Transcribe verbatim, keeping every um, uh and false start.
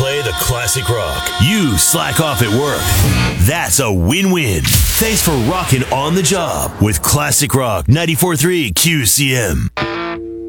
play the classic rock. You slack off at work. That's a win-win. Thanks for rocking on the job with Classic Rock ninety-four point three Q C M.